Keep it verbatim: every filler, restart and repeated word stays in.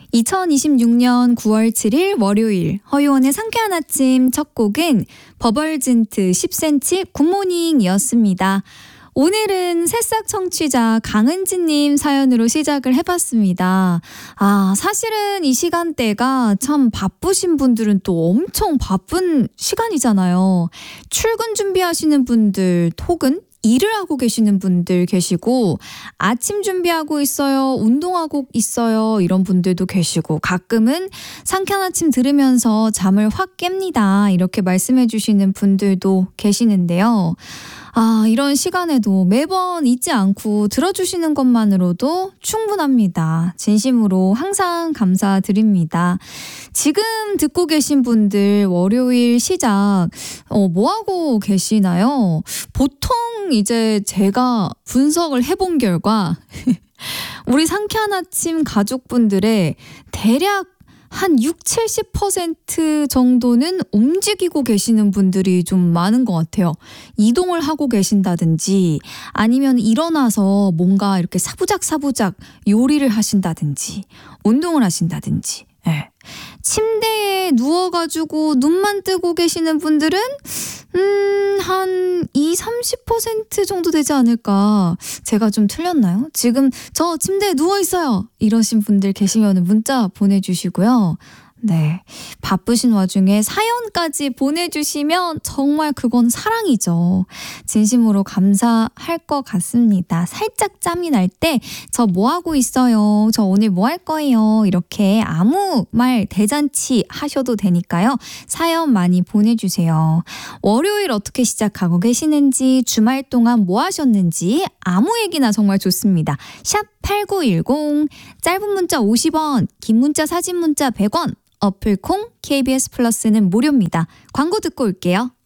이천이십육 년 구월 칠일 월요일 허유원의 상쾌한 아침 첫 곡은 버벌진트 십 센티미터 굿모닝이었습니다. 오늘은 새싹 청취자 강은지님 사연으로 시작을 해봤습니다. 아, 사실은 이 시간대가 참 바쁘신 분들은 또 엄청 바쁜 시간이잖아요. 출근 준비하시는 분들 혹은 일을 하고 계시는 분들 계시고 아침 준비하고 있어요, 운동하고 있어요 이런 분들도 계시고 가끔은 상쾌한 아침 들으면서 잠을 확 깹니다 이렇게 말씀해 주시는 분들도 계시는데요. 아, 이런 시간에도 매번 잊지 않고 들어주시는 것만으로도 충분합니다. 진심으로 항상 감사드립니다. 지금 듣고 계신 분들 월요일 시작 어, 뭐하고 계시나요? 보통 이제 제가 분석을 해본 결과 우리 상쾌한 아침 가족분들의 대략 한 육, 칠십 퍼센트 정도는 움직이고 계시는 분들이 좀 많은 것 같아요. 이동을 하고 계신다든지 아니면 일어나서 뭔가 이렇게 사부작사부작 요리를 하신다든지 운동을 하신다든지 네. 침대에 누워가지고 눈만 뜨고 계시는 분들은 음, 한 이십, 삼십 퍼센트 정도 되지 않을까. 제가 좀 틀렸나요? 지금 저 침대에 누워있어요 이러신 분들 계시면 문자 보내주시고요. 네, 바쁘신 와중에 사연까지 보내주시면 정말 그건 사랑이죠. 진심으로 감사할 것 같습니다. 살짝 짬이 날 때 저 뭐 하고 있어요, 저 오늘 뭐 할 거예요 이렇게 아무 말 대잔치 하셔도 되니까요. 사연 많이 보내주세요. 월요일 어떻게 시작하고 계시는지, 주말 동안 뭐 하셨는지 아무 얘기나 정말 좋습니다. 샵 팔구일공, 짧은 문자 오십 원, 긴 문자 사진 문자 백 원, 어플 콩 케이비에스 플러스는 무료입니다. 광고 듣고 올게요.